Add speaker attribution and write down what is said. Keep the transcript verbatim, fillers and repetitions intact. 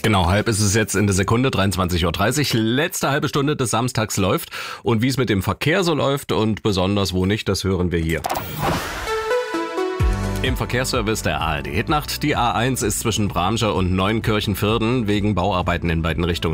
Speaker 1: Genau, halb ist es jetzt in der Sekunde, dreiundzwanzig Uhr dreißig. Letzte halbe Stunde des Samstags läuft. Und wie es mit dem Verkehr so läuft und besonders wo nicht, das hören wir hier. Im Verkehrsservice der A R D Hitnacht. Die A eins ist zwischen Bramsche und Neunkirchen-Vierden wegen Bauarbeiten in beiden Richtungen